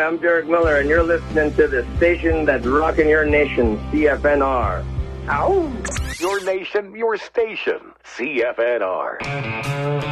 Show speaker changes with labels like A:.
A: I'm Derek Miller, and you're listening to the station that's rocking your nation, CFNR.
B: Ow! Your nation, your station, CFNR.